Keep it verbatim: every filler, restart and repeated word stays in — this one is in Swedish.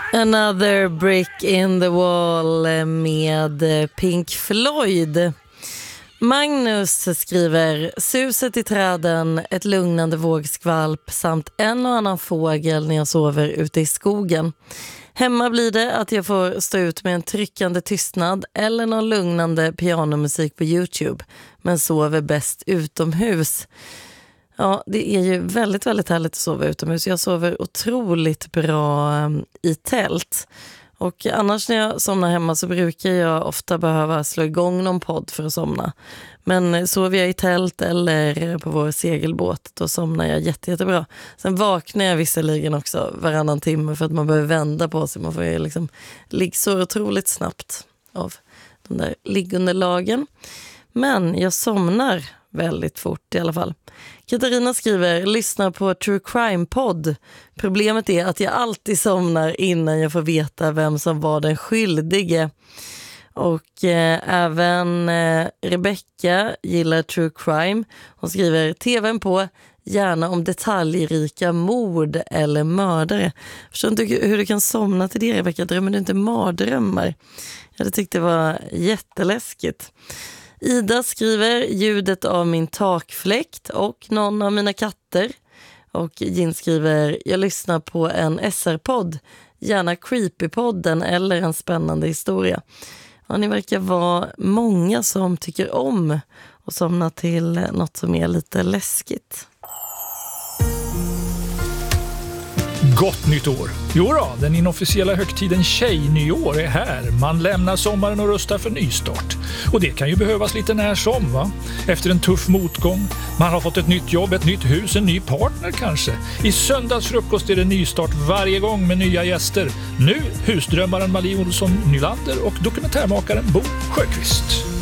Another brick in the wall med Pink Floyd. Magnus skriver: suset i träden, ett lugnande vågskvalp samt en och annan fågel när jag sover ute i skogen. Hemma blir det att jag får stå ut med en tryckande tystnad eller någon lugnande pianomusik på YouTube, men sover bäst utomhus. Ja, det är ju väldigt, väldigt härligt att sova utomhus. Jag sover otroligt bra i tält. Och annars när jag somnar hemma så brukar jag ofta behöva slå igång någon podd för att somna. Men sover jag i tält eller på vår segelbåt, då somnar jag jätte, jättebra. Sen vaknar jag visserligen också varannan timme för att man behöver vända på sig. Man får ju liksom ligga så otroligt snabbt av de där liggunderlagen. Men jag somnar väldigt fort i alla fall. Katarina skriver: lyssnar på True Crime-podd. Problemet är att jag alltid somnar innan jag får veta vem som var den skyldige. Och eh, även eh, Rebecca gillar True Crime. Hon skriver: tvn på, gärna om detaljrika mord eller mördare. Jag förstår inte hur du kan somna till det, Rebecca. Drömmer du inte mardrömmar? Jag tyckte det var jätteläskigt. Ida skriver: ljudet av min takfläkt och någon av mina katter. Och Jin skriver: jag lyssnar på en S R-podd, gärna Creepy-podden eller en spännande historia. Ja, ni verkar vara många som tycker om att somna till något som är lite läskigt. Gott nytt år! Jo då, den inofficiella högtiden Tjejnyår är här. Man lämnar sommaren och rustar för nystart. Och det kan ju behövas lite när som, va? Efter en tuff motgång. Man har fått ett nytt jobb, ett nytt hus, en ny partner kanske. I söndags frukost är det nystart varje gång med nya gäster. Nu husdrömmaren Malie Olsson Nylander och dokumentärmakaren Bo Sjöqvist.